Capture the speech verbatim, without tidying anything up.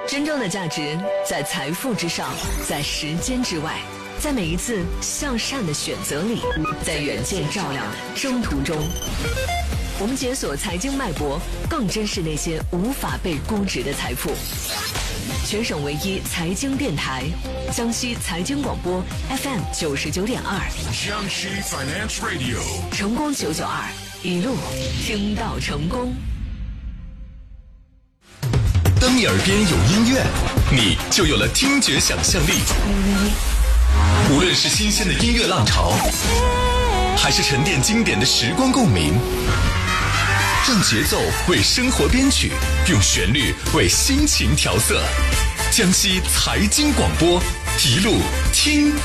真正的价值在财富之上，在时间之外，在每一次向善的选择里，在远见照亮的征途中。我们解锁财经脉搏，更珍视那些无法被估值的财富。全省唯一财经电台，江西财经广播 F M 九十九点二， 江西 Finance Radio， 成功九九二，一路听到成功。 当你耳边有音乐，你就有了听觉想象力。无论是新鲜的音乐浪潮，还是沉淀经典的时光共鸣，让节奏为生活编曲，用旋律为心情调色。江西财经广播，一路听